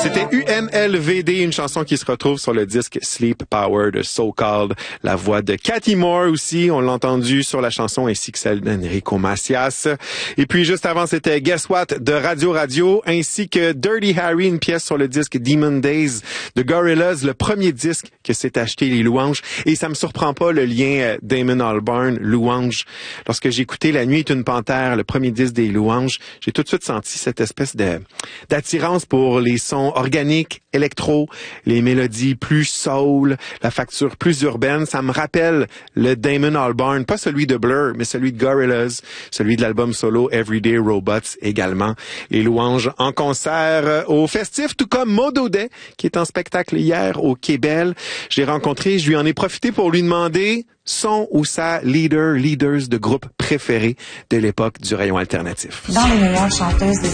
C'était UNLVD, une chanson qui se retrouve sur le disque Sleep Power de So Called. La voix de Cathy Moore aussi, on l'a entendu sur la chanson, ainsi que celle d'Enrico Macias. Et puis juste avant, c'était Guess What de Radio Radio, ainsi que Dirty Harry, une pièce sur le disque Demon Days de Gorillaz, le premier disque que s'est acheté les Louanges. Et ça me surprend pas le lien Damon Albarn, Louanges. Lorsque j'ai écouté La Nuit est une panthère, le premier disque des Louanges, j'ai tout de suite senti cette espèce d'attirance pour les sons organiques, électro, les mélodies plus soul, la facture plus urbaine. Ça me rappelle le Damon Albarn, pas celui de Blur, mais celui de Gorillaz, celui de l'album solo Everyday Robots également. Les Louanges en concert au Festif, tout comme Maud Audet, qui est en spectacle hier au Québel. Je l'ai rencontré, je lui en ai profité pour lui demander son ou sa leaders de groupe préféré de l'époque du rayon alternatif. Dans les meilleures chanteuses des